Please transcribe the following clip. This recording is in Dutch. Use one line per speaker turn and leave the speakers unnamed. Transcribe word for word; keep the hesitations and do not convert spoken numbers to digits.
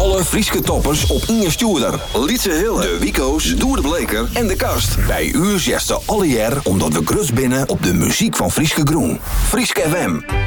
Alle Frieske toppers op Inge Stuurder, Lietse Hille, de Wico's, Doer de Bleker en de Kast. Bij u zesde alle jaar omdat we grut binnen op de muziek van Frieske Groen. Frieske F M.